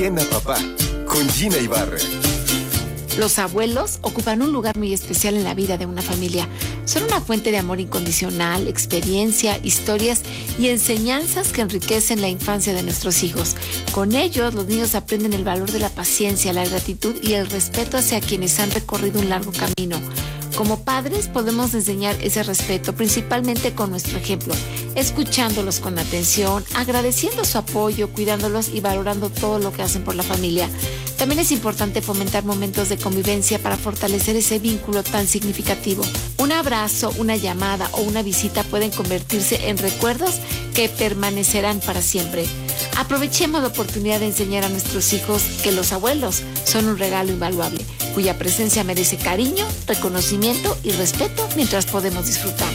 bien a papá con Gina Ibarra. Los abuelos ocupan un lugar muy especial en la vida de una familia. Son una fuente de amor incondicional, experiencia, historias y enseñanzas que enriquecen la infancia de nuestros hijos. Con ellos, los niños aprenden el valor de la paciencia, la gratitud y el respeto hacia quienes han recorrido un largo camino. Como padres podemos enseñar ese respeto principalmente con nuestro ejemplo, escuchándolos con atención, agradeciendo su apoyo, cuidándolos y valorando todo lo que hacen por la familia. También es importante fomentar momentos de convivencia para fortalecer ese vínculo tan significativo. Un abrazo, una llamada o una visita pueden convertirse en recuerdos que permanecerán para siempre. Aprovechemos la oportunidad de enseñar a nuestros hijos que los abuelos son un regalo invaluable, cuya presencia merece cariño, reconocimiento y respeto mientras podemos disfrutar.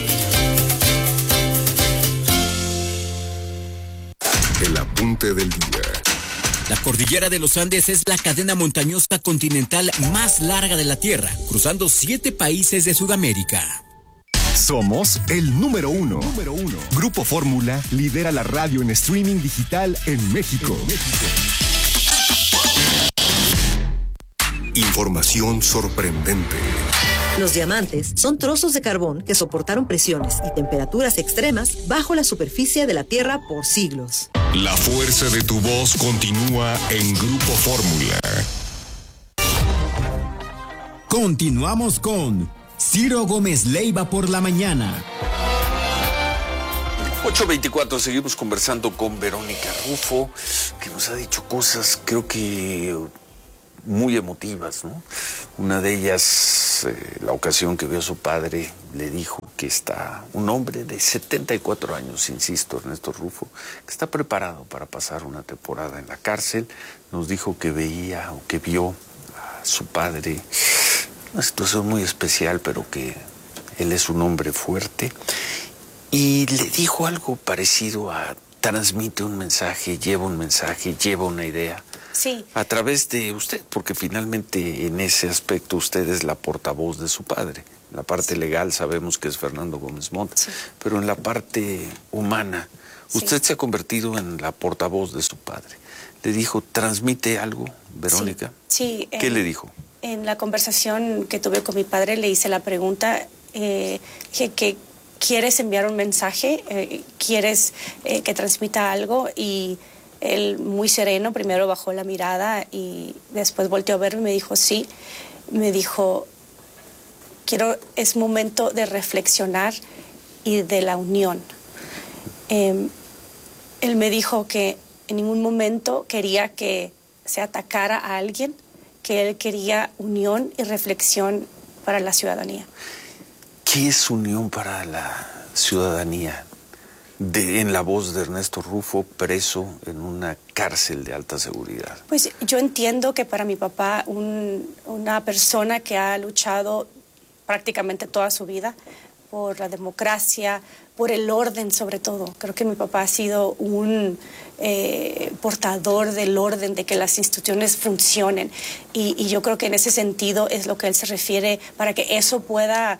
El apunte del día. La cordillera de los Andes es la cadena montañosa continental más larga de la Tierra, cruzando 7 países de Sudamérica. Somos el número uno. Grupo Fórmula lidera la radio en streaming digital en México. Información sorprendente. Los diamantes son trozos de carbón que soportaron presiones y temperaturas extremas bajo la superficie de la Tierra por siglos. La fuerza de tu voz continúa en Grupo Fórmula. Continuamos con Ciro Gómez Leiva por la mañana. 8:24, seguimos conversando con Verónica Rufo, que nos ha dicho cosas, creo que muy emotivas, ¿no? Una de ellas, la ocasión que vio a su padre, le dijo que está un hombre de 74 años, insisto, Ernesto Rufo, que está preparado para pasar una temporada en la cárcel. Nos dijo que veía o que vio a su padre, una situación muy especial, pero que él es un hombre fuerte. Y le dijo algo parecido a: transmite un mensaje, lleva una idea. Sí. A través de usted, porque finalmente en ese aspecto usted es la portavoz de su padre. En la parte legal sabemos que es Fernando Gómez Montt, sí, pero en la parte humana, usted se ha convertido en la portavoz de su padre. Le dijo: transmite algo, Verónica. Sí. ¿Qué le dijo? En la conversación que tuve con mi padre le hice la pregunta que ¿quieres enviar un mensaje? ¿Quieres que transmita algo? Y él, muy sereno, primero bajó la mirada y después volteó a verme y me dijo sí. Me dijo: es momento de reflexionar y de la unión. Él me dijo que en ningún momento quería que se atacara a alguien, que él quería unión y reflexión para la ciudadanía. ¿Qué es unión para la ciudadanía? En la voz de Ernesto Rufo, preso en una cárcel de alta seguridad. Pues yo entiendo que para mi papá, una persona que ha luchado prácticamente toda su vida por la democracia, por el orden sobre todo. Creo que mi papá ha sido un portador del orden, de que las instituciones funcionen. Y yo creo que en ese sentido es lo que él se refiere, para que eso pueda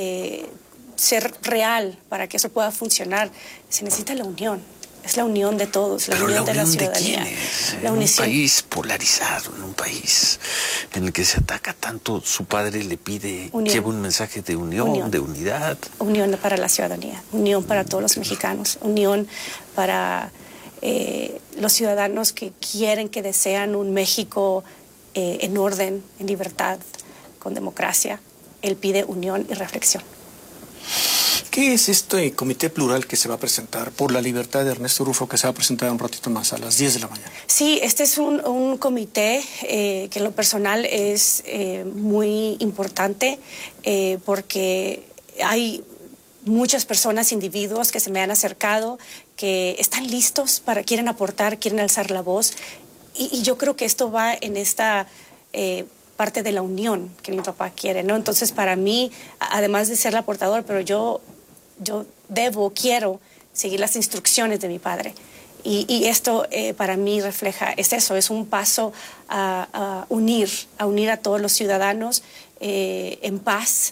ser real, para que eso pueda funcionar, se necesita la unión. Es la unión de todos, la unión de la ciudadanía. ¿De quiénes? En un país polarizado, en un país en el que se ataca tanto, su padre le pide, lleva un mensaje de unión, de unidad. Unión para la ciudadanía, unión para todos los mexicanos, unión para los ciudadanos que quieren, que desean un México en orden, en libertad, con democracia. Él pide unión y reflexión. ¿Qué es este comité plural que se va a presentar por la libertad de Ernesto Rufo, que se va a presentar un ratito más, a las 10 de la mañana? Sí, este es un comité que en lo personal es muy importante porque hay muchas personas, individuos que se me han acercado, que están listos, quieren aportar, quieren alzar la voz. Y yo creo que esto va en esta parte de la unión que mi papá quiere, ¿no? Entonces, para mí, además de ser la portadora, pero yo quiero seguir las instrucciones de mi padre. Y esto para mí refleja, es un paso a unir a todos los ciudadanos en paz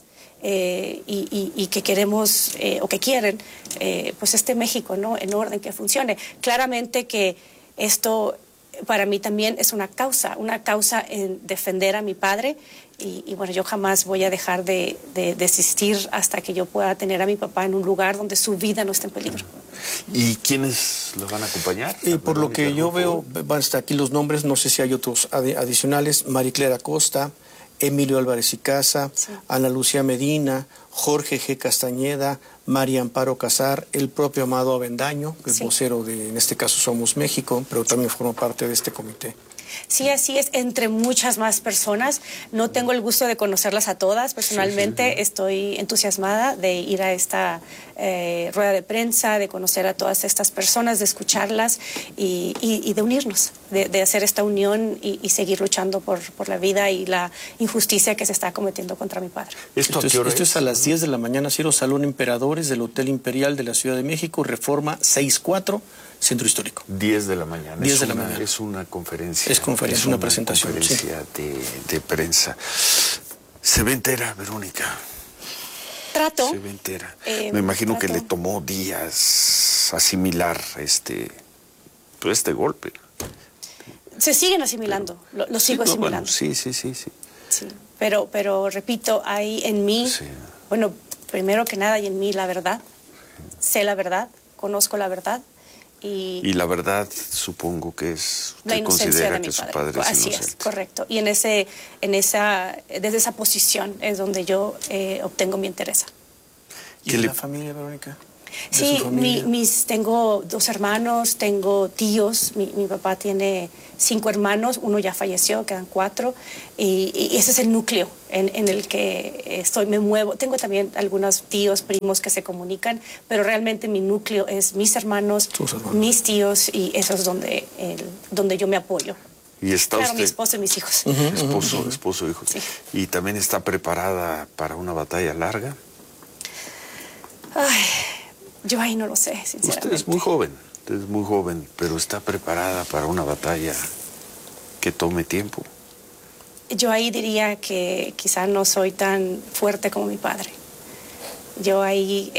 y que queremos o que quieren pues este México, ¿no? En orden, que funcione. Claramente que esto para mí también es una causa en defender a mi padre. Y bueno, yo jamás voy a dejar de desistir hasta que yo pueda tener a mi papá en un lugar donde su vida no esté en peligro. ¿Y quiénes lo van a acompañar? Por lo que yo veo, van a estar aquí los nombres, no sé si hay otros adicionales: Mariclera Costa, Emilio Álvarez y Casa, sí. Ana Lucía Medina, Jorge G. Castañeda, María Amparo Casar, el propio Amado Avendaño, que es vocero de, en este caso, Somos México, pero también forma parte de este comité. Sí, así es, entre muchas más personas. No tengo el gusto de conocerlas a todas. Personalmente estoy entusiasmada de ir a esta rueda de prensa, de conocer a todas estas personas, de escucharlas y de unirnos, de hacer esta unión y seguir luchando por la vida y la injusticia que se está cometiendo contra mi padre. Esto es a las 10 de la mañana, Ciro, Salón Emperadores del Hotel Imperial de la Ciudad de México, Reforma 64. Centro Histórico. 10 de la mañana. 10 de la mañana. Es una conferencia. Es una presentación. Conferencia de prensa. ¿Se ve entera, Verónica? Trato. Se ve entera. Me imagino que le tomó días asimilar este golpe. Se siguen asimilando. Lo sigo asimilando. Bueno, sí. Sí, pero repito, hay en mí, bueno, primero que nada hay en mí la verdad. Sé la verdad, conozco la verdad. Y la verdad, supongo que es, la inocencia de mi padre. Así es, correcto. Y desde esa posición es donde yo obtengo mi interés. ¿Y la familia, Verónica? Sí, tengo 2 hermanos, tengo tíos. Mi papá tiene 5 hermanos, uno ya falleció, quedan 4. Y ese es el núcleo en el que me muevo. Tengo también algunos tíos, primos que se comunican, pero realmente mi núcleo es mis hermanos, mis tíos, y eso es donde yo me apoyo. Y está claro, usted, mi esposo y mis hijos. Esposo, hijos. Sí. ¿Y también está preparada para una batalla larga? Ay, yo ahí no lo sé, sinceramente. Usted es muy joven, pero está preparada para una batalla que tome tiempo. Yo ahí diría que quizá no soy tan fuerte como mi padre. Yo ahí,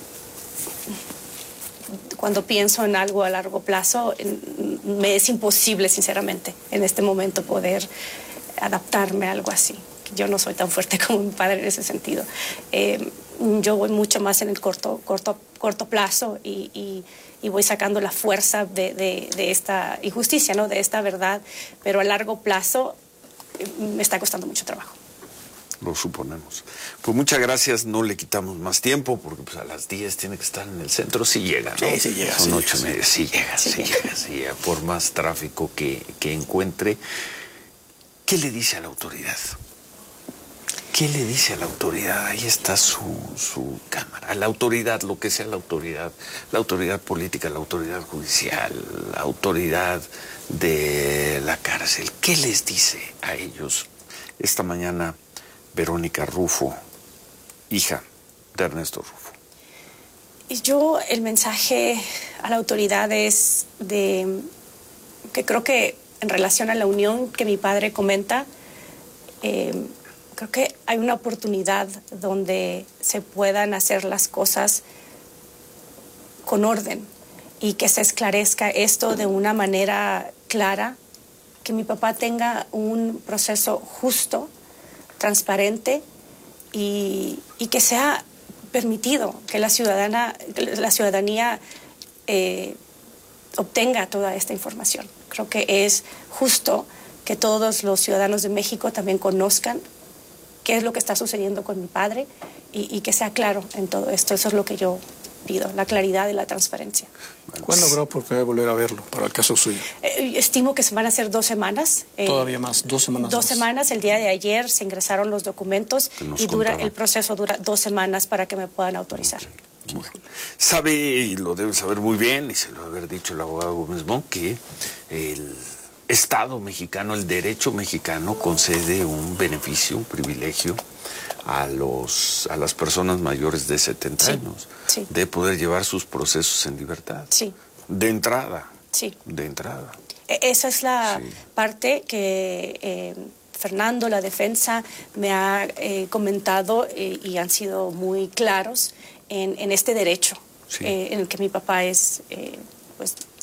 cuando pienso en algo a largo plazo, me es imposible, sinceramente, en este momento poder adaptarme a algo así. Yo no soy tan fuerte como mi padre en ese sentido. Yo voy mucho más en el corto plazo y voy sacando la fuerza de esta injusticia, ¿no? De esta verdad, pero a largo plazo me está costando mucho trabajo. Lo suponemos. Pues muchas gracias, no le quitamos más tiempo, porque pues a las 10 tiene que estar en el centro. Sí llega, ¿no? Sí llega. Son 8:30, sí llega, por más tráfico que encuentre. ¿Qué le dice a la autoridad? ¿Qué le dice a la autoridad? Ahí está su cámara. La autoridad, lo que sea la autoridad política, la autoridad judicial, la autoridad de la cárcel. ¿Qué les dice a ellos? Esta mañana, Verónica Rufo, hija de Ernesto Rufo. El mensaje a la autoridad es que creo que en relación a la unión que mi padre comenta, creo que hay una oportunidad donde se puedan hacer las cosas con orden y que se esclarezca esto de una manera clara, que mi papá tenga un proceso justo, transparente y que sea permitido que la ciudadanía obtenga toda esta información. Creo que es justo que todos los ciudadanos de México también conozcan qué es lo que está sucediendo con mi padre y que sea claro en todo esto. Eso es lo que yo pido, la claridad y la transparencia. ¿Cuándo habrá oportunidad de volver a verlo para el caso suyo? Estimo que van a ser 2 semanas. Todavía más, 2 semanas. 2 semanas. El día de ayer se ingresaron los documentos y el proceso dura 2 semanas para que me puedan autorizar. Bueno, sabe, y lo deben saber muy bien, y se lo debe haber dicho el abogado Gómez Mon, que el Estado mexicano, el derecho mexicano concede un beneficio, un privilegio a las personas mayores de 70 años de poder llevar sus procesos en libertad. Sí. De entrada. Sí. De entrada. Esa es la parte que Fernando, la defensa, me ha comentado y han sido muy claros en este derecho en el que mi papá es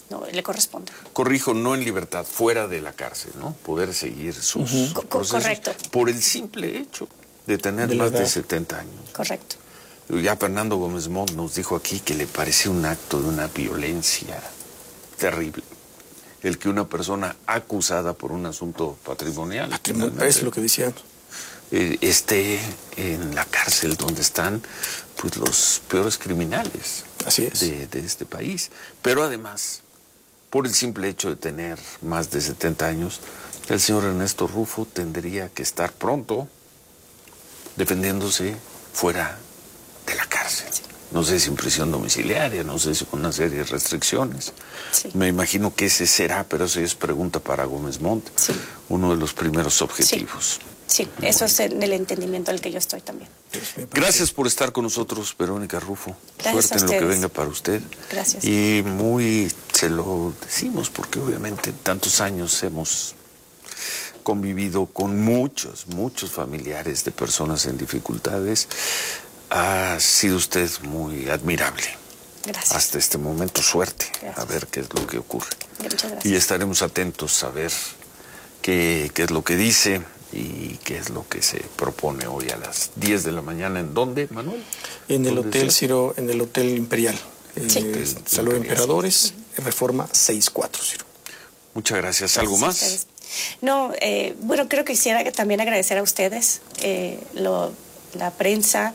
no le corresponde. Corrijo, no en libertad, fuera de la cárcel, ¿no? Poder seguir sus procesos. Correcto. Por el simple hecho de tener más de 70 años. Correcto. Ya Fernando Gómez Montt nos dijo aquí que le parecía un acto de una violencia terrible el que una persona acusada por un asunto patrimonial, es lo que decían, esté en la cárcel donde están pues los peores criminales. Así es. De este país. Pero además, por el simple hecho de tener más de 70 años, el señor Ernesto Rufo tendría que estar pronto defendiéndose fuera de la cárcel. No sé si en prisión domiciliaria, no sé si con una serie de restricciones. Sí. Me imagino que ese será, pero eso es pregunta para Gómez Montt, sí, uno de los primeros objetivos. Sí, eso es en el entendimiento al que yo estoy también. Gracias por estar con nosotros, Verónica Rufo. Gracias. Suerte en lo que venga para usted. Gracias. Y se lo decimos porque obviamente tantos años hemos convivido con muchos familiares de personas en dificultades. Ha sido usted muy admirable. Gracias. Hasta este momento, suerte. Gracias. A ver qué es lo que ocurre. Muchas gracias. Y estaremos atentos a ver qué es lo que dice y qué es lo que se propone hoy a las 10 de la mañana. ¿En dónde, Manuel? En el Hotel Ciro, en el Hotel Imperial. Sí. Salud de Emperadores, Reforma 64, Ciro. Muchas gracias. ¿Algo más? No, bueno, creo que quisiera también agradecer a ustedes, la prensa.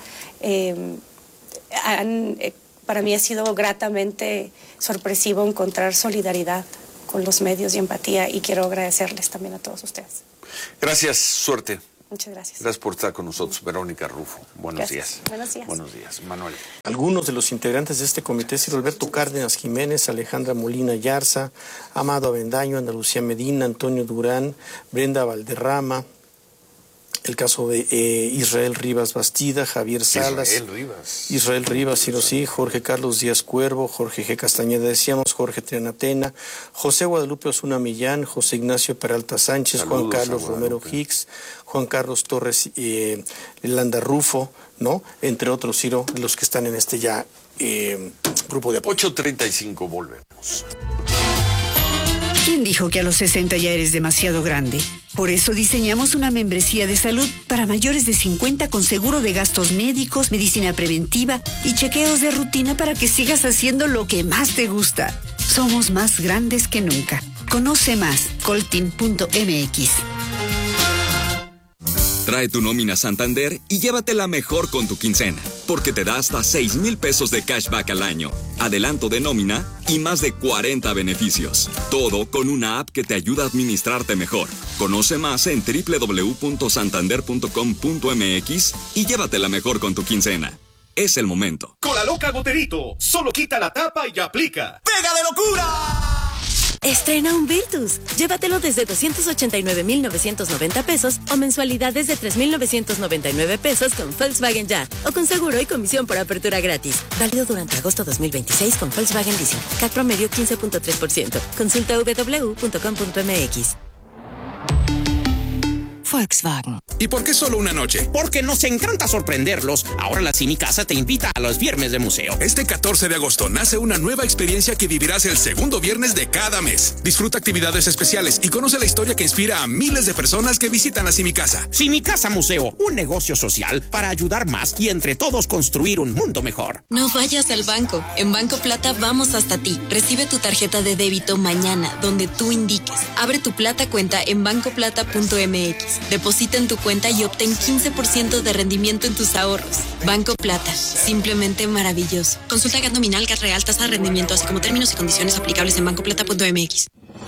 Para mí ha sido gratamente sorpresivo encontrar solidaridad con los medios y empatía, y quiero agradecerles también a todos ustedes. Gracias, suerte. Muchas gracias. Gracias por estar con nosotros, Verónica Rufo. Buenos días. Buenos días. Buenos días, Manuel. Algunos de los integrantes de este comité: Ciro Alberto Cárdenas Jiménez, Alejandra Molina Yarza, Amado Avendaño, Ana Lucía Medina, Antonio Durán, Brenda Valderrama, el caso de Israel Rivas Bastida, Javier Salas. Israel Rivas, Ciro, sí, Jorge Carlos Díaz Cuervo, Jorge G. Castañeda, decíamos, Jorge Trianatena, José Guadalupe Osuna Millán, José Ignacio Peralta Sánchez, Saludos, Juan Carlos Romero Hicks, Juan Carlos Torres Landa Rufo, ¿no? Entre otros, Ciro, los que están en este ya grupo de apoyo. 8:35, volvemos. ¿Quién dijo que a los 60 ya eres demasiado grande? Por eso diseñamos una membresía de salud para mayores de 50 con seguro de gastos médicos, medicina preventiva y chequeos de rutina para que sigas haciendo lo que más te gusta. Somos más grandes que nunca. Conoce más, coltin.mx. Trae tu nómina Santander y llévatela mejor con tu quincena, porque te da hasta 6,000 pesos de cashback al año, adelanto de nómina y más de 40 beneficios. Todo con una app que te ayuda a administrarte mejor. Conoce más en www.santander.com.mx y llévatela mejor con tu quincena. Es el momento. Cola Loca Goterito, solo quita la tapa y aplica. ¡Pega de locura! Estrena un Virtus. Llévatelo desde 289,990 pesos o mensualidades de 3,999 pesos con Volkswagen Ya, o con seguro y comisión por apertura gratis. Válido durante agosto 2026 con Volkswagen Leasing. CAT promedio 15.3%. Consulta www.com.mx. Volkswagen. ¿Y por qué solo una noche? Porque nos encanta sorprenderlos. Ahora la Cine Casa te invita a los viernes de museo. Este 14 de agosto nace una nueva experiencia que vivirás el segundo viernes de cada mes. Disfruta actividades especiales y conoce la historia que inspira a miles de personas que visitan la Cine Casa. Cine Casa Museo, un negocio social para ayudar más y entre todos construir un mundo mejor. No vayas al banco. En Banco Plata vamos hasta ti. Recibe tu tarjeta de débito mañana, donde tú indiques. Abre tu Plata cuenta en bancoplata.mx. Deposita en tu cuenta y obtén 15% de rendimiento en tus ahorros. Banco Plata, simplemente maravilloso. Consulta GAT nominal, GAT real, tasa de rendimiento, así como términos y condiciones aplicables en bancoplata.mx.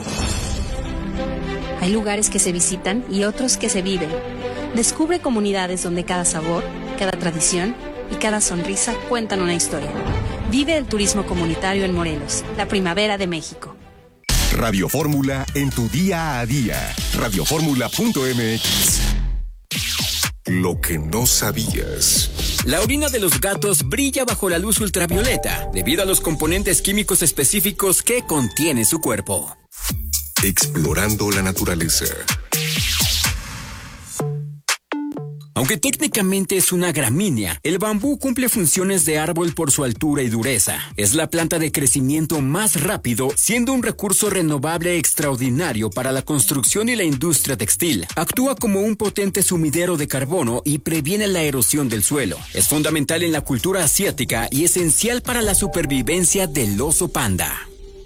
Hay lugares que se visitan y otros que se viven. Descubre comunidades donde cada sabor, cada tradición y cada sonrisa cuentan una historia. Vive el turismo comunitario en Morelos, la primavera de México. Radio Fórmula en tu día a día. Radioformula.mx. Lo que no sabías. La orina de los gatos brilla bajo la luz ultravioleta debido a los componentes químicos específicos que contiene su cuerpo. Explorando la naturaleza. Aunque técnicamente es una gramínea, el bambú cumple funciones de árbol por su altura y dureza. Es la planta de crecimiento más rápido, siendo un recurso renovable extraordinario para la construcción y la industria textil. Actúa como un potente sumidero de carbono y previene la erosión del suelo. Es fundamental en la cultura asiática y esencial para la supervivencia del oso panda.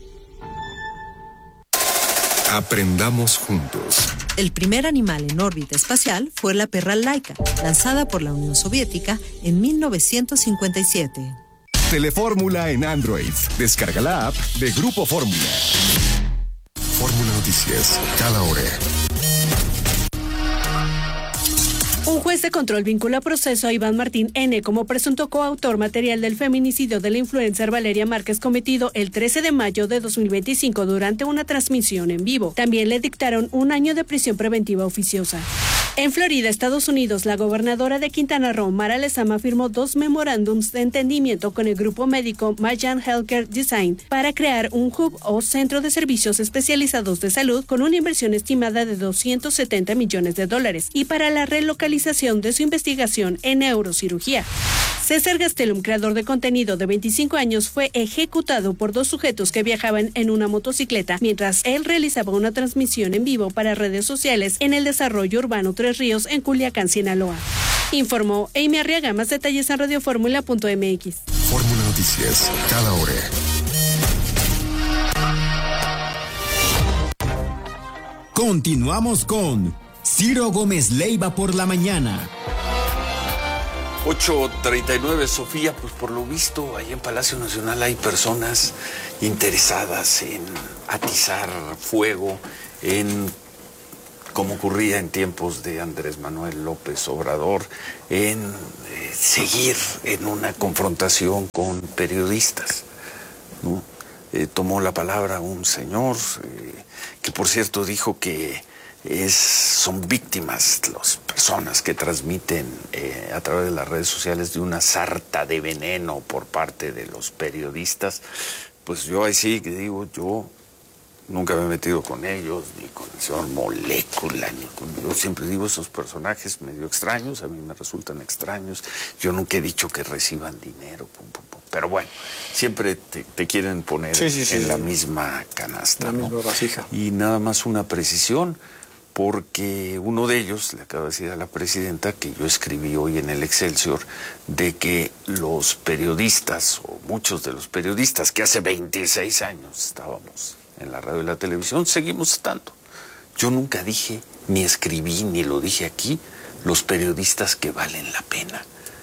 Aprendamos juntos. El primer animal en órbita espacial fue la perra Laika, lanzada por la Unión Soviética en 1957. Telefórmula en Android. Descarga la app de Grupo Fórmula. Fórmula Noticias, cada hora. Un juez de control vincula a proceso a Iván Martín N. como presunto coautor material del feminicidio de la influencer Valeria Márquez cometido el 13 de mayo de 2025 durante una transmisión en vivo. También le dictaron 1 año de prisión preventiva oficiosa. En Florida, Estados Unidos, la gobernadora de Quintana Roo, Mara Lezama, firmó 2 memorándums de entendimiento con el grupo médico Mayan Healthcare Design para crear un hub o centro de servicios especializados de salud con una inversión estimada de $270 millones y para la relocalización de su investigación en neurocirugía. César Gastelum, creador de contenido de 25 años, fue ejecutado por 2 sujetos que viajaban en una motocicleta mientras él realizaba una transmisión en vivo para redes sociales en el desarrollo urbano Tres Ríos en Culiacán, Sinaloa. Informó Amy Arriaga. Más detalles en radioformula.mx. Fórmula Noticias, cada hora. Continuamos con Ciro Gómez Leiva por la mañana. 8:39, Sofía, pues por lo visto ahí en Palacio Nacional hay personas interesadas en atizar fuego, en como ocurría en tiempos de Andrés Manuel López Obrador, en seguir en una confrontación con periodistas, ¿no? Tomó la palabra un señor que por cierto dijo que son víctimas las personas que transmiten a través de las redes sociales de una sarta de veneno por parte de los periodistas. Pues yo ahí sí que digo, yo nunca me he metido con ellos, ni con el señor Molécula, yo siempre digo, esos personajes medio extraños, a mí me resultan extraños. Yo nunca he dicho que reciban dinero, pero bueno, siempre te quieren poner en la misma canasta, ¿no? Misma vasija. Y nada más una precisión, porque uno de ellos le acaba de decir a la presidenta que yo escribí hoy en el Excelsior de que los periodistas, o muchos de los periodistas que hace 26 años estábamos en la radio y la televisión, seguimos estando. Yo nunca dije, ni escribí, ni lo dije aquí, los periodistas que valen la pena.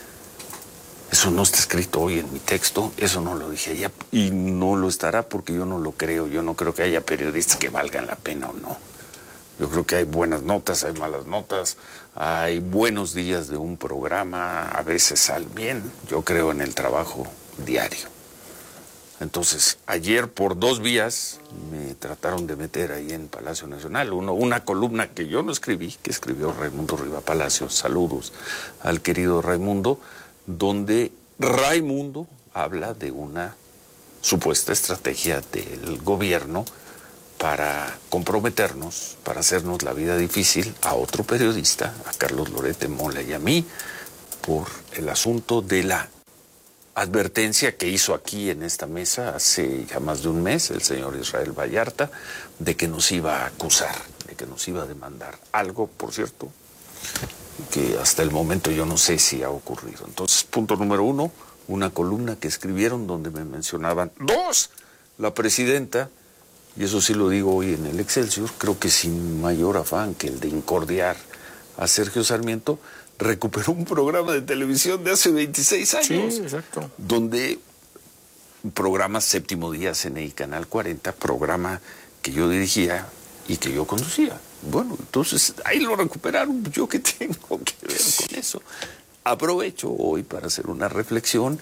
Eso no está escrito hoy en mi texto, eso no lo dije allá, y no lo estará porque yo no lo creo. Yo no creo que haya periodistas que valgan la pena o no. Yo creo que hay buenas notas, hay malas notas, hay buenos días de un programa, a veces sale bien. Yo creo en el trabajo diario. Entonces, ayer por 2 vías me trataron de meter ahí en Palacio Nacional. Una columna que yo no escribí, que escribió Raimundo Riva Palacios, saludos al querido Raimundo, donde Raimundo habla de una supuesta estrategia del gobierno para comprometernos, para hacernos la vida difícil a otro periodista, a Carlos Loret de Mola y a mí, por el asunto de la advertencia que hizo aquí en esta mesa hace ya más de un mes el señor Israel Vallarta, de que nos iba a acusar, de que nos iba a demandar. Algo, por cierto, que hasta el momento yo no sé si ha ocurrido. Entonces, punto número 1, una columna que escribieron donde me mencionaban. 2, la presidenta, y eso sí lo digo hoy en el Excelsior, creo que sin mayor afán que el de incordiar a Sergio Sarmiento, recuperó un programa de televisión de hace 26 años. Sí, exacto. Donde programa Séptimo Día, CNI Canal 40, programa que yo dirigía y que yo conducía. Bueno, entonces ahí lo recuperaron. ¿Yo qué tengo que ver con eso? Aprovecho hoy para hacer una reflexión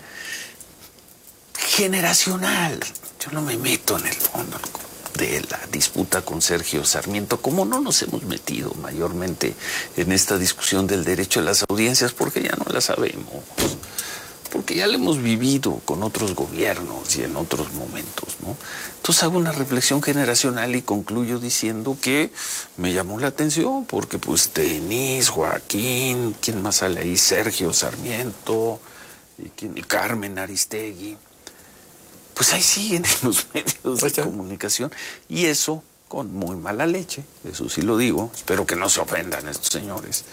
generacional. Yo no me meto en el fondo de la disputa con Sergio Sarmiento, como no nos hemos metido mayormente en esta discusión del derecho a las audiencias, porque ya no la sabemos, porque porque ya lo hemos vivido con otros gobiernos y en otros momentos, ¿no? Entonces hago una reflexión generacional y concluyo diciendo que me llamó la atención porque pues Denise, Joaquín, ¿quién más sale ahí? Sergio Sarmiento y Carmen Aristegui. Pues ahí siguen en los medios de comunicación y eso con muy mala leche, eso sí lo digo, espero que no se ofendan estos señores.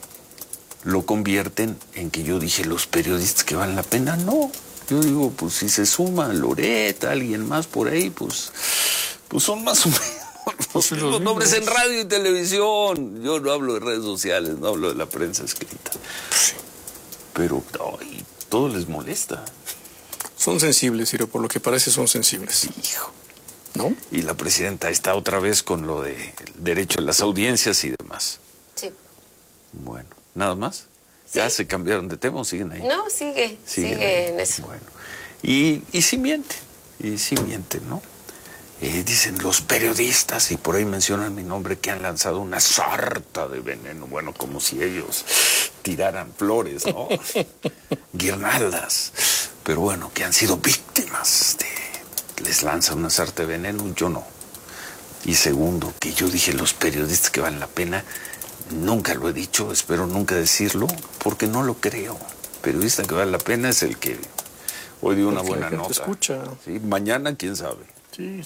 Lo convierten en que yo dije los periodistas que valen la pena, no. Yo digo, pues si se suma Loreta, alguien más por ahí, pues son más o menos los nombres en radio y televisión. Yo no hablo de redes sociales, no hablo de la prensa escrita. Pero ay, todo les molesta. Son sensibles, Ciro, por lo que parece son sensibles. Hijo. ¿No? Y la presidenta está otra vez con lo de derecho a las audiencias y demás. Sí. Bueno. ¿Nada más? ¿Sí? ¿Ya se cambiaron de tema o siguen ahí? No, sigue en eso. Bueno. Y sí mienten, ¿no? Dicen los periodistas, y por ahí mencionan mi nombre, que han lanzado una sarta de veneno, bueno, como si ellos tiraran flores, ¿no? Guirnaldas. Pero bueno, que han sido víctimas les lanzan una sarta de veneno, yo no. Y segundo, que yo dije los periodistas que valen la pena. Nunca lo he dicho, espero nunca decirlo, porque no lo creo. Periodista que vale la pena es el que hoy dio una buena nota. Escucha. Sí, mañana, quién sabe. Sí.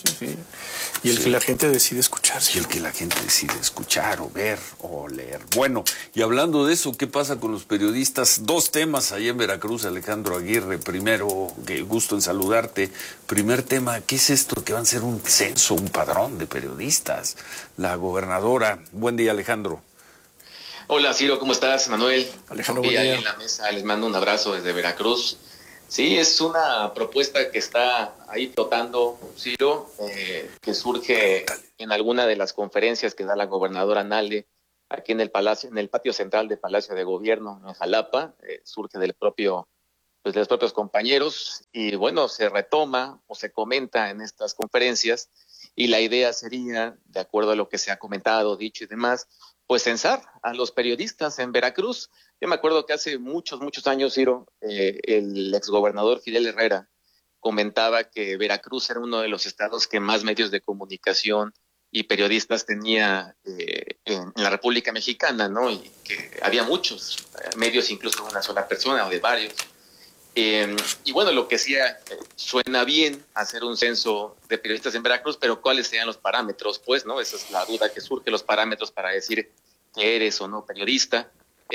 Y el que la gente decide escuchar. Y el que la gente decide escuchar o ver o leer. Bueno, y hablando de eso, ¿qué pasa con los periodistas? 2 temas ahí en Veracruz, Alejandro Aguirre. Primero, qué gusto en saludarte. Primer tema, ¿qué es esto? Que van a ser un censo, un padrón de periodistas. La gobernadora. Buen día, Alejandro. Hola, Ciro, ¿cómo estás? Manuel. Alejandro, y ahí en la mesa les mando un abrazo desde Veracruz. Sí, es una propuesta que está ahí flotando, Ciro, que surge en alguna de las conferencias que da la gobernadora Nale aquí en el Palacio, en el patio central del Palacio de Gobierno en Jalapa. Surge de los propios compañeros y bueno, se retoma o se comenta en estas conferencias y la idea sería, de acuerdo a lo que se ha comentado, dicho y demás, pues censar a los periodistas en Veracruz. Yo me acuerdo que hace muchos años, Ciro, el exgobernador Fidel Herrera comentaba que Veracruz era uno de los estados que más medios de comunicación y periodistas tenía en la República Mexicana, ¿no? Y que había muchos medios, incluso de una sola persona o de varios. Y bueno, lo que decía, suena bien hacer un censo de periodistas en Veracruz, pero ¿cuáles serían los parámetros? Pues, ¿no? Esa es la duda que surge, los parámetros para decir que eres o no periodista.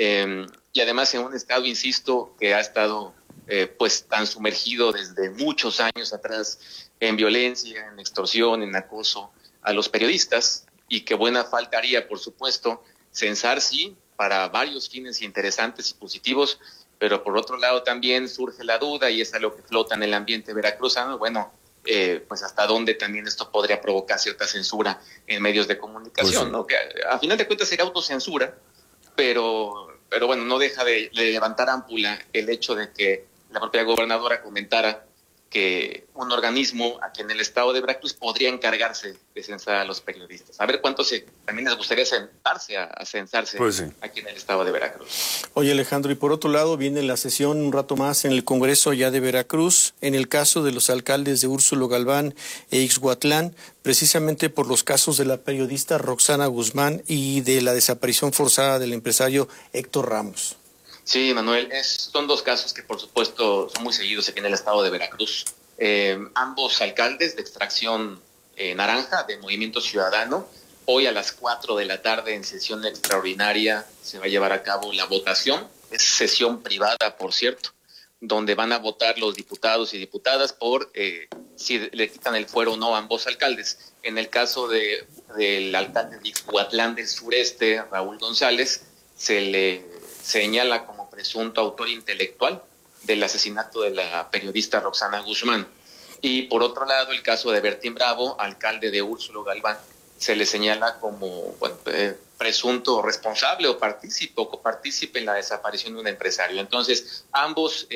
Y además en un estado, insisto, que ha estado pues tan sumergido desde muchos años atrás en violencia, en extorsión, en acoso a los periodistas, y que buena faltaría, por supuesto, censar, sí, para varios fines interesantes y positivos, pero por otro lado también surge la duda, y es algo que flota en el ambiente veracruzano, bueno, pues hasta dónde también esto podría provocar cierta censura en medios de comunicación, pues, ¿no? Que a final de cuentas sería autocensura, pero bueno, no deja de levantar ámpula el hecho de que la propia gobernadora comentara que un organismo aquí en el estado de Veracruz podría encargarse de censar a los periodistas. A ver cuántos también les gustaría sentarse a censarse pues sí, aquí en el estado de Veracruz. Oye, Alejandro, y por otro lado viene la sesión un rato más en el Congreso ya de Veracruz, en el caso de los alcaldes de Úrsulo Galván e Ixhuatlán, precisamente por los casos de la periodista Roxana Guzmán y de la desaparición forzada del empresario Héctor Ramos. Sí, Manuel, son 2 casos que por supuesto son muy seguidos aquí en el estado de Veracruz. Ambos alcaldes de extracción naranja de Movimiento Ciudadano. Hoy a las 4 de la tarde en sesión extraordinaria se va a llevar a cabo la votación. Es sesión privada, por cierto, donde van a votar los diputados y diputadas por si le quitan el fuero o no a ambos alcaldes. En el caso del alcalde de Ixhuatlán del Sureste, Raúl González, se le señala como presunto autor intelectual del asesinato de la periodista Roxana Guzmán. Y por otro lado, el caso de Bertín Bravo, alcalde de Úrsulo Galván, se le señala como presunto responsable o copartícipe en la desaparición de un empresario. Entonces, ambos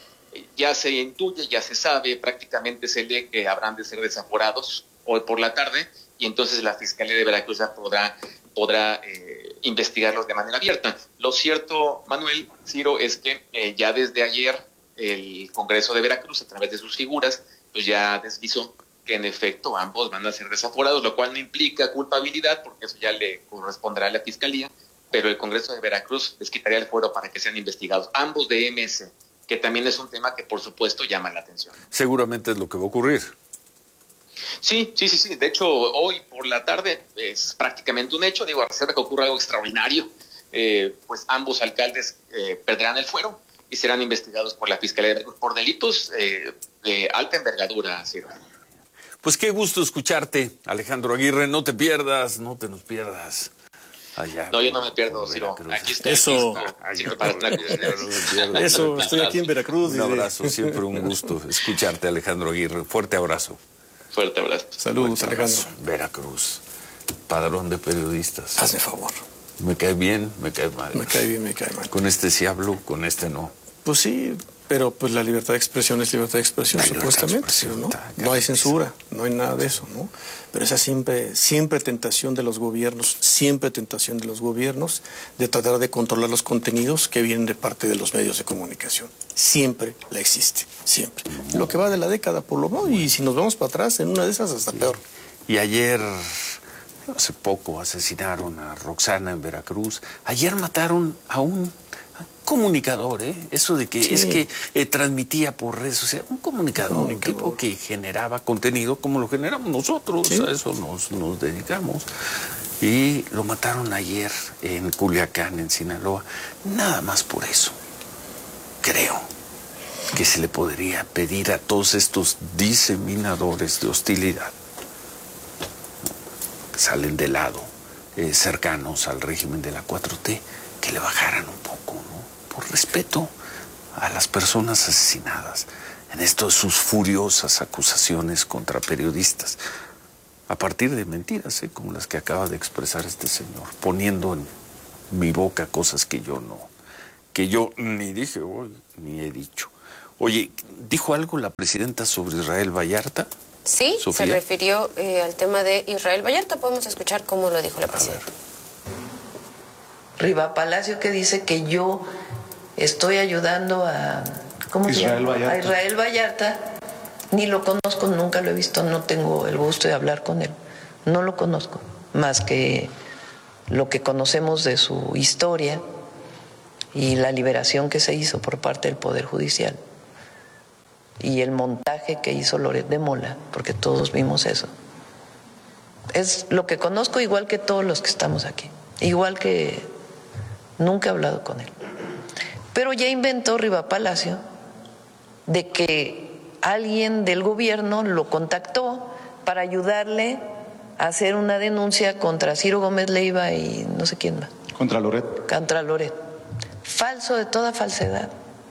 ya se intuye, ya se sabe, prácticamente se lee que habrán de ser desaforados hoy por la tarde, y entonces la Fiscalía de Veracruz ya podrá investigarlos de manera abierta. Lo cierto, Manuel, Ciro, es que ya desde ayer el Congreso de Veracruz, a través de sus figuras, pues ya deslizó que en efecto ambos van a ser desaforados, lo cual no implica culpabilidad, porque eso ya le corresponderá a la Fiscalía, pero el Congreso de Veracruz les quitaría el fuero para que sean investigados, ambos de MS, que también es un tema que por supuesto llama la atención. Seguramente es lo que va a ocurrir. Sí. De hecho, hoy por la tarde es prácticamente un hecho. Digo, a reserva que ocurra algo extraordinario, pues ambos alcaldes perderán el fuero y serán investigados por la Fiscalía por delitos de alta envergadura, Ciro. Pues qué gusto escucharte, Alejandro Aguirre. No te pierdas, no te nos pierdas. Allá, no, yo no me pierdo, Ciro. Aquí estoy. Eso. Eso, estoy aquí en Veracruz. Un abrazo, siempre un gusto escucharte, Alejandro Aguirre. Fuerte abrazo. Fuerte abrazo. Saludos, Alejandro. Veracruz, padrón de periodistas. Hazme favor. Me cae bien, me cae mal. Me cae bien, me cae mal. Con este sí hablo, con este no. Pues sí, pero pues la libertad de expresión es libertad de expresión, supuestamente, ¿no? No hay censura, no hay nada de eso, ¿no? Pero esa siempre tentación de los gobiernos, de tratar de controlar los contenidos que vienen de parte de los medios de comunicación. Siempre la existe, siempre. Lo que va de la década, por lo menos, y si nos vamos para atrás, en una de esas hasta peor. Y ayer, hace poco, asesinaron a Roxana en Veracruz. Ayer mataron a un comunicador, eso de que es que transmitía por redes sociales, un comunicador, un tipo que generaba contenido como lo generamos nosotros, a eso nos dedicamos. Y lo mataron ayer en Culiacán, en Sinaloa, nada más por eso. Creo que se le podría pedir a todos estos diseminadores de hostilidad que salen de lado, cercanos al régimen de la 4T, que le bajaran un poco, ¿no? Por respeto a las personas asesinadas en esto de sus furiosas acusaciones contra periodistas, a partir de mentiras, como las que acaba de expresar este señor, poniendo en mi boca cosas que yo ni dije hoy, ni he dicho. Oye, ¿dijo algo la presidenta sobre Israel Vallarta? Sí, ¿Sofía? Se refirió al tema de Israel Vallarta. Podemos escuchar cómo lo dijo la presidenta. Riva Palacio, que dice que yo estoy ayudando a Israel Vallarta. Ni lo conozco, nunca lo he visto, no tengo el gusto de hablar con él. No lo conozco, más que lo que conocemos de su historia y la liberación que se hizo por parte del Poder Judicial y el montaje que hizo Loret de Mola, porque todos vimos eso. Es lo que conozco, igual que todos los que estamos aquí, igual que nunca he hablado con él. Pero ya inventó Riva Palacio de que alguien del gobierno lo contactó para ayudarle a hacer una denuncia contra Ciro Gómez Leiva y no sé quién más. Contra Loret. Contra Loret. Falso de toda falsedad.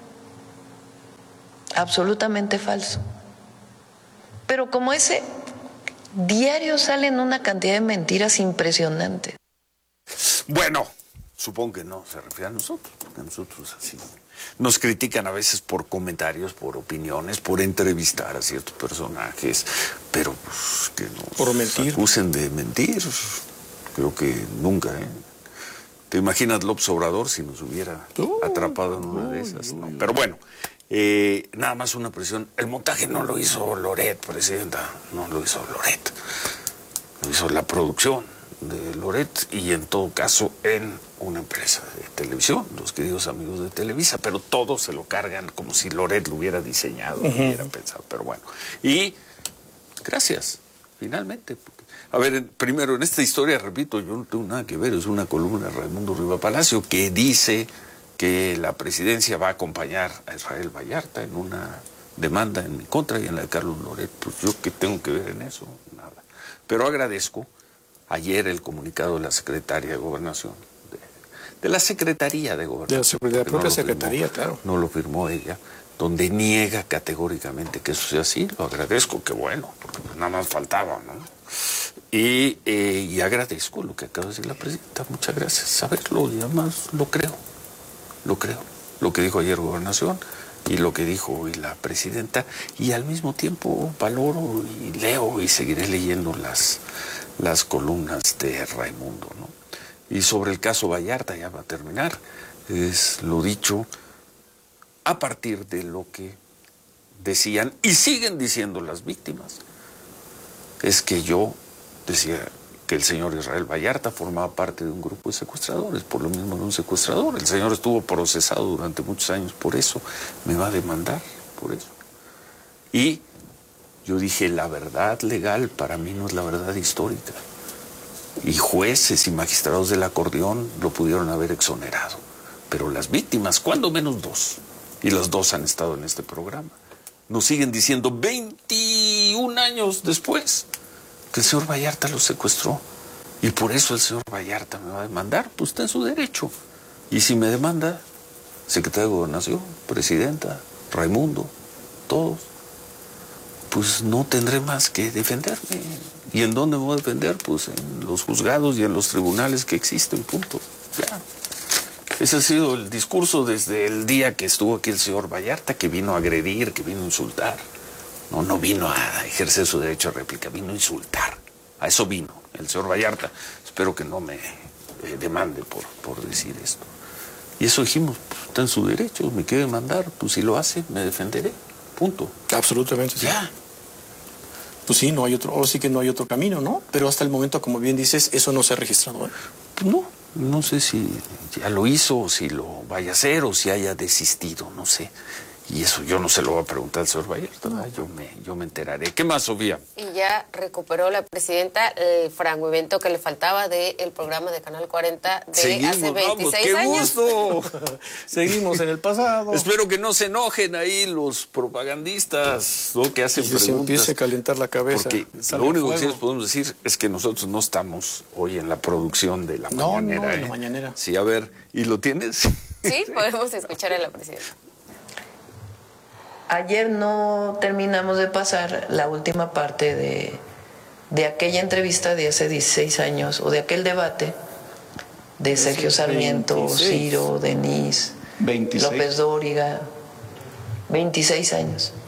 Absolutamente falso. Pero como ese diario salen una cantidad de mentiras impresionantes. Bueno, supongo que no se refiere a nosotros, porque a nosotros así nos critican a veces por comentarios, por opiniones, por entrevistar a ciertos personajes, pero pues, que nos acusen de mentir, creo que nunca, ¿Te imaginas López Obrador si nos hubiera atrapado en una de esas? No. Pero bueno, nada más una presión. El montaje no lo hizo Loret, presidenta, no lo hizo Loret, lo hizo la producción de Loret y en todo caso en una empresa de televisión, los queridos amigos de Televisa, pero todos se lo cargan como si Loret lo hubiera diseñado, lo hubiera pensado, pero bueno. Y gracias, finalmente. A ver, primero, en esta historia, repito, yo no tengo nada que ver, es una columna de Raimundo Riva Palacio que dice que la presidencia va a acompañar a Israel Vallarta en una demanda en mi contra y en la de Carlos Loret. Pues yo qué tengo que ver en eso, nada. Pero agradezco ayer el comunicado de la secretaria de Gobernación, de la Secretaría de Gobernación. De la propia Secretaría, claro. No lo firmó ella, donde niega categóricamente que eso sea así. Lo agradezco, qué bueno, porque nada más faltaba, ¿no? Y agradezco lo que acaba de decir la presidenta, muchas gracias, saberlo, y además lo creo, lo que dijo ayer Gobernación y lo que dijo hoy la presidenta, y al mismo tiempo valoro y leo y seguiré leyendo las columnas de Raimundo, ¿no? Y sobre el caso Vallarta, ya va a terminar, es lo dicho, a partir de lo que decían y siguen diciendo las víctimas. Es que yo decía que el señor Israel Vallarta formaba parte de un grupo de secuestradores, por lo mismo era un secuestrador. El señor estuvo procesado durante muchos años por eso, me va a demandar por eso. Y yo dije, la verdad legal para mí no es la verdad histórica. Y jueces y magistrados del acordeón lo pudieron haber exonerado. Pero las víctimas, cuando menos 2, y las 2 han estado en este programa, nos siguen diciendo 21 años después que el señor Vallarta los secuestró. Y por eso el señor Vallarta me va a demandar, pues está en su derecho. Y si me demanda, secretario de Gobernación, presidenta, Raimundo, todos, pues no tendré más que defenderme. ¿Y en dónde me voy a defender? Pues en los juzgados y en los tribunales que existen, punto. Ya. Ese ha sido el discurso desde el día que estuvo aquí el señor Vallarta, que vino a agredir, que vino a insultar. No vino a ejercer su derecho a réplica, vino a insultar. A eso vino el señor Vallarta. Espero que no me demande por decir esto. Y eso dijimos, pues, está en su derecho, me quiere demandar, pues si lo hace, me defenderé. Punto. Absolutamente. Sí. Ya. Pues sí, no hay otro, ahora sí que no hay otro camino, ¿no? Pero hasta el momento, como bien dices, eso no se ha registrado, ¿eh? Pues no sé si ya lo hizo, o si lo vaya a hacer, o si haya desistido, no sé. Y eso yo no se lo voy a preguntar al señor Vallarta, ¿no? Yo me enteraré. ¿Qué más, Sofía? Y ya recuperó la presidenta el fragmento que le faltaba del programa de Canal 40 de Seguimos, hace 26 ¡qué años. gusto! Seguimos en el pasado. Espero que no se enojen ahí los propagandistas, ¿no? Que hacen preguntas. Se empiece a calentar la cabeza. Porque lo único que sí les podemos decir es que nosotros no estamos hoy en la producción de la mañanera. No, en la mañanera. Sí, a ver, ¿y lo tienes? Sí, podemos escuchar a la presidenta. Ayer no terminamos de pasar la última parte de aquella entrevista de hace 16 años, o de aquel debate de Sergio Sarmiento, 26. Ciro, Denise, 26. López Dóriga, 26 años.